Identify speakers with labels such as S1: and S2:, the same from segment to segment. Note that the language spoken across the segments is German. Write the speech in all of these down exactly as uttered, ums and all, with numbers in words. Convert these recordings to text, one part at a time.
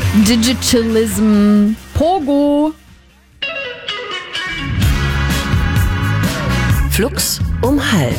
S1: Digitalism, Pogo.
S2: Flux um halb.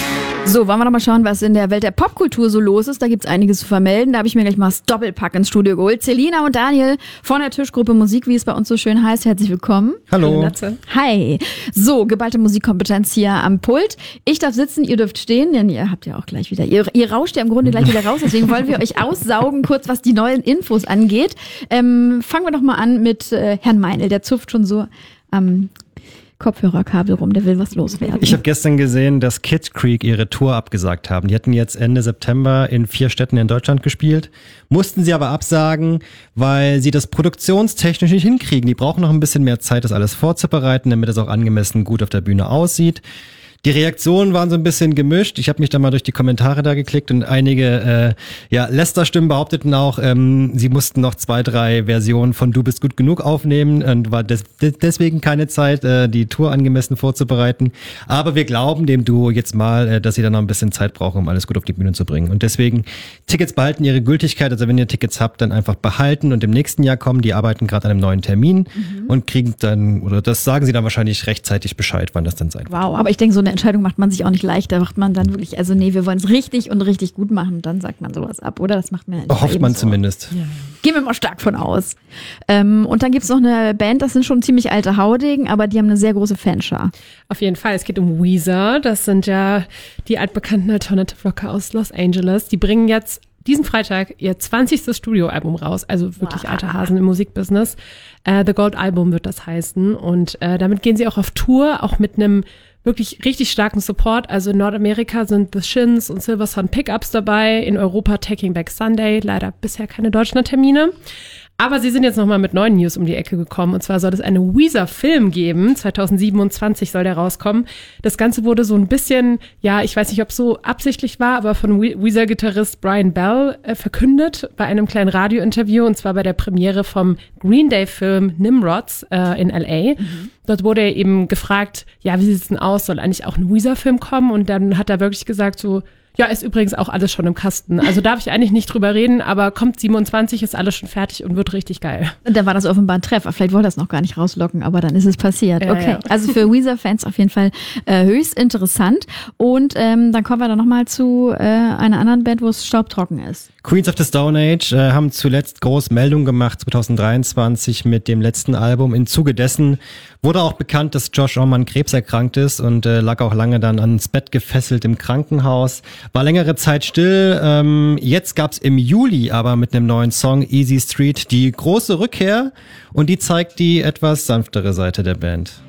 S1: So, wollen wir noch mal schauen, was in der Welt der Popkultur so los ist. Da gibt's einiges zu vermelden. Da habe ich mir gleich mal das Doppelpack ins Studio geholt. Selina und Daniel von der Tischgruppe Musik, wie es bei uns so schön heißt. Herzlich willkommen.
S3: Hallo.
S1: Hi. So, geballte Musikkompetenz hier am Pult. Ich darf sitzen, ihr dürft stehen, denn ihr habt ja auch gleich wieder, ihr, ihr rauscht ja im Grunde gleich wieder raus. Deswegen wollen wir euch aussaugen, kurz was die neuen Infos angeht. Ähm, fangen wir doch mal an mit äh, Herrn Meinl. Der zupft schon so am ähm, Kopfhörerkabel rum, der will was loswerden.
S3: Ich habe gestern gesehen, dass Kid Creek ihre Tour abgesagt haben. Die hatten jetzt Ende September in vier Städten in Deutschland gespielt, mussten sie aber absagen, weil sie das produktionstechnisch nicht hinkriegen. Die brauchen noch ein bisschen mehr Zeit, das alles vorzubereiten, damit es auch angemessen gut auf der Bühne aussieht. Die Reaktionen waren so ein bisschen gemischt. Ich habe mich da mal durch die Kommentare da geklickt und einige äh, ja, Lästerstimmen behaupteten auch, ähm, sie mussten noch zwei, drei Versionen von Du bist gut genug aufnehmen und war des, deswegen keine Zeit, äh, die Tour angemessen vorzubereiten. Aber wir glauben dem Duo jetzt mal, äh, dass sie dann noch ein bisschen Zeit brauchen, um alles gut auf die Bühne zu bringen. Und deswegen, Tickets behalten ihre Gültigkeit. Also wenn ihr Tickets habt, dann einfach behalten und im nächsten Jahr kommen. Die arbeiten gerade an einem neuen Termin mhm. und kriegen dann, oder das sagen sie dann wahrscheinlich rechtzeitig Bescheid, wann das dann sein wird.
S1: Wow, aber ich denke, so eine Entscheidung macht man sich auch nicht leicht. Da macht man dann wirklich, also nee, wir wollen es richtig und richtig gut machen. Dann sagt man sowas ab, oder? Das macht man ja
S3: hofft man so. Zumindest.
S1: Ja. Gehen wir mal stark von aus. Ähm, und dann gibt's noch eine Band, das sind schon ziemlich alte Haudegen, aber die haben eine sehr große Fanschar.
S4: Auf jeden Fall. Es geht um Weezer. Das sind ja die altbekannten Alternative Rocker aus Los Angeles. Die bringen jetzt diesen Freitag ihr zwanzigstes Studioalbum raus, also wirklich wow. alte Hasen im Musikbusiness. Äh, The Gold Album wird das heißen und äh, damit gehen sie auch auf Tour, auch mit einem wirklich richtig starken Support. Also in Nordamerika sind The Shins und Silver Sun Pickups dabei, in Europa Taking Back Sunday, leider bisher keine Deutschlandtermine. Aber sie sind jetzt nochmal mit neuen News um die Ecke gekommen. Und zwar soll es einen Weezer-Film geben. zwanzig siebenundzwanzig soll der rauskommen. Das Ganze wurde so ein bisschen, ja, ich weiß nicht, ob es so absichtlich war, aber von Weezer-Gitarrist Brian Bell äh, verkündet bei einem kleinen Radiointerview. Und zwar bei der Premiere vom Green Day-Film Nimrods äh, in L A. Mhm. Dort wurde er eben gefragt, ja, wie sieht es denn aus? Soll eigentlich auch ein Weezer-Film kommen? Und dann hat er wirklich gesagt so, ja, ist übrigens auch alles schon im Kasten. Also darf ich eigentlich nicht drüber reden, aber kommt siebenundzwanzig, ist alles schon fertig und wird richtig geil.
S1: Und dann war das offenbar ein Treffer. Vielleicht wollte er es noch gar nicht rauslocken, aber dann ist es passiert.
S4: Ja,
S1: okay,
S4: ja.
S1: Also für Weezer-Fans auf jeden Fall äh, höchst interessant. Und ähm, dann kommen wir dann nochmal zu äh, einer anderen Band, wo es staubtrocken ist.
S3: Queens of the Stone Age äh, haben zuletzt groß Meldung gemacht, zwanzig dreiundzwanzig mit dem letzten Album. Im Zuge dessen wurde auch bekannt, dass Josh Homme an Krebs erkrankt ist und äh, lag auch lange dann ans Bett gefesselt im Krankenhaus. War längere Zeit still. Ähm, jetzt gab's im Juli aber mit einem neuen Song Easy Street die große Rückkehr und die zeigt die etwas sanftere Seite der Band.